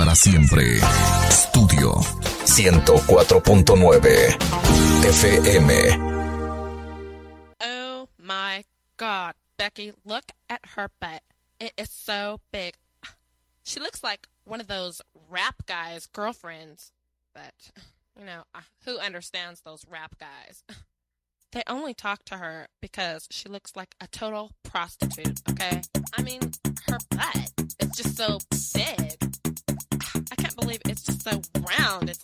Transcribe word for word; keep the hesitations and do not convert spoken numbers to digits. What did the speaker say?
para siempre. Estudio ciento cuatro punto nueve F M. Oh my God, Becky, look at her butt. It is so big. She looks like one of those rap guys' girlfriends. But, you know, who understands those rap guys? They only talk to her because she looks like a total prostitute, okay? I mean, her butt is just so big. I can't believe it's just so round. It's